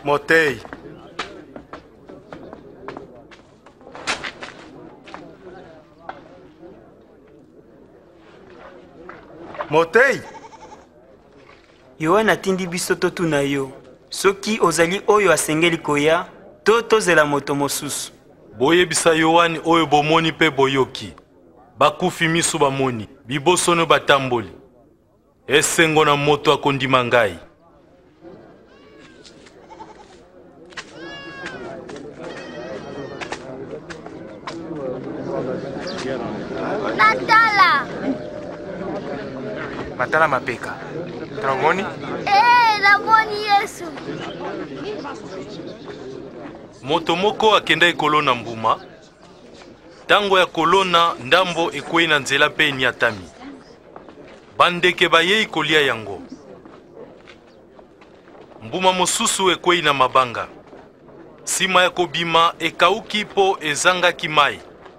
Motei. Motei. Yohana atindi biso totuna yo. Soki ozali oyo asengeli koya, to tozela moto mosusu. Boyebisa Yohani oyo bomoni pe boyoki. Bakufi miso bamoni, bibosono batamboli. Esengo na moto akondima ngai. Matala mapeka. Tramoni? Namoni Yesu. Moto moko akenda ekolona mbuma. Tango ya kolona ndambo ekwei na nzela pe niatami. Bandeke bayei kolia yango. Mbuma mosusu ekwei na mabanga. Sima ya kobima ekauki po ezangaki mai.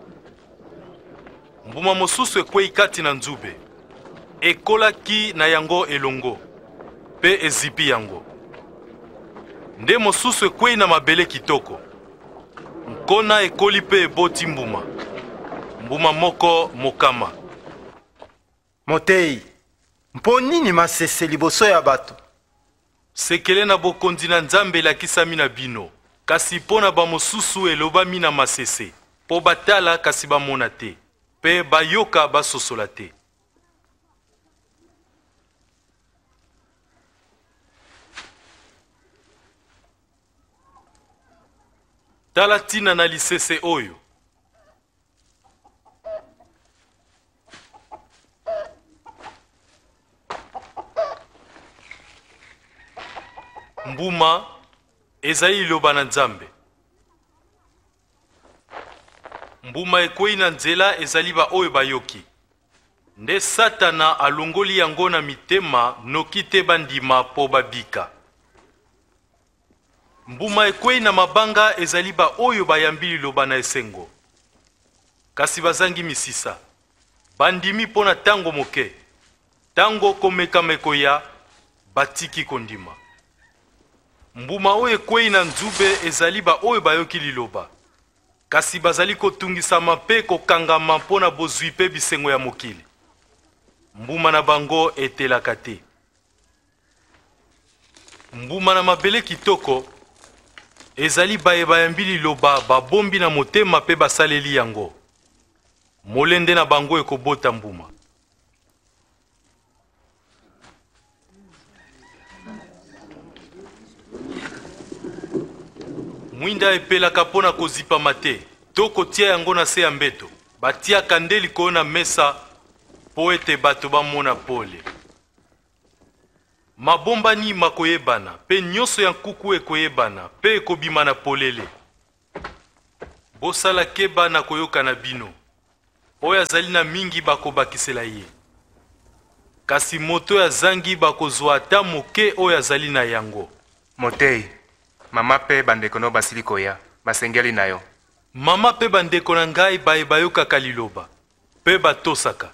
Mbuma mosusu ekwei kati na nzube. Ekolaki na yango elongo. Pe ezipi yango. Nde mosusu ekwei na mabele kitoko. Nkona ekoli pe eboti mbuma. Mbuma moko mokama. Motei. Mpo nini masese liboso ya bato? Sekele na bokonzi na Nzambe elakisami na bino. Kasi po na bamosusu elobami na masese. Po batala kasi bamona te. Pe bayoka basosola te. Tala tina na lisese oyo. Mbuma ezali liloba na Nzambe. Mbuma ekwei na nzela ezali ba oyo bayoki. Nde Satana alongoli yango na mitema noki te bandima po babika. Mbuma ekwei na mabanga ezali ba oyo bayambi liloba na esengo. Kasi bazangi misisa. Bandimi pona tango moke. Tango komeka mekoya batiki kondima. Mbuma oyo ekwei na nzube ezali ba oyo bayoki liloba. Kasi bazali kotungisama pe kokangama pona bozwi pe bisengo ya mokili. Mbuma na bango etelaka te. Mbuma na mabele kitoko ezali baye bayambi liloba babombi na motema pe basaleli yango. Molende na bango ekobota mbuma. Mwinda epelaka pona kozipa mate, to kotia yango na se ya mbeto. Batiaka nde likolo na mesa po ete bato bamona pole. Mabombani makoyebana, pe nyonso ya nkuku ekoyebana, pe ekobima na polele. Bosala keba na koyoka na bino. Oyo azali na mingi bakobakisela ye. Kasi moto ya zangi bakozwa ata moke oyo azali na yango. Motei. Mama pe bandeko no basili koya. Basengeli na yo. Mama pe bandeko na ngai baye bayokaka liloba. Pe batosaka.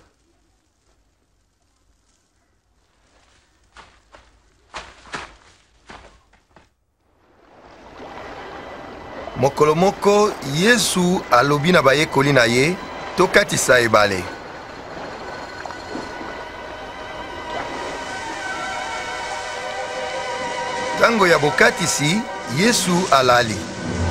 Mokolo moko Yesu alobi na bayekoli na ye tokatisa ebale. Tango ya bokatisi Yesu alali.